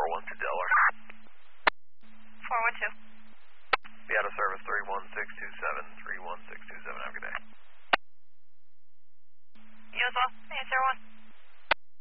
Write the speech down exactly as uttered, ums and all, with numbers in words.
four one two Delaware. four one two. Be out of service three one six two seven, three one six two seven, have a good day. You as well, eight zero one.